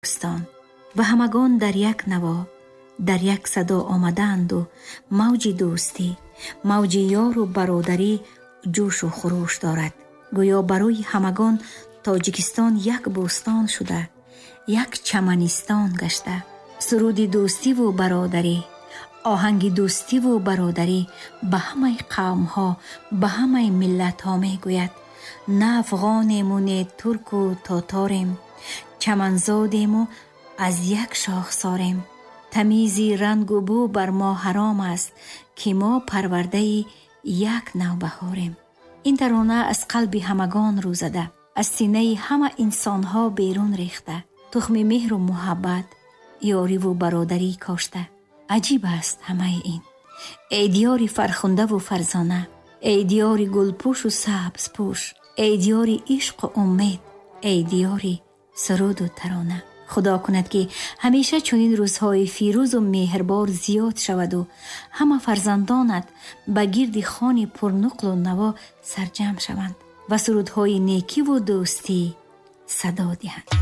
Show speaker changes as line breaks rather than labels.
دوستان و همگان در یک نوا، در یک صدا آمدند و موج دوستی، موج یار و برادری جوش و خروش دارد. گویا برای همگان تاجیکستان یک بوستان شده، یک چمنستان گشته. سرود دوستی و برادری، آهنگ دوستی و برادری به همه قوم ها، به همه ملت ها می گوید. نه افغانیم و نه ترک و تاتاریم، چمنزادیم و از یک شاخساریم. تمیزی رنگ و بو بر ما حرام است که ما پرورده یک نوبهاریم. این ترانه از قلب همگان رو زده، از سینه همه انسان ها بیرون ریخته، تخم مهر و محبت، یاری و برادری کاشته. عجیب است همه این. ای دیار فرخنده و فرزانه، ای دیار گلپوش و سبز پوش، ای دیار عشق و امید، ای دیار سرود و ترانه. خدا کند که همیشه چنین روزهای فیروز و مهربار زیاد شود و همه فرزندانت به گرد خوان پرنقل و نوا سرجم شوند و سرودهای نیکی و دوستی صدا دهند.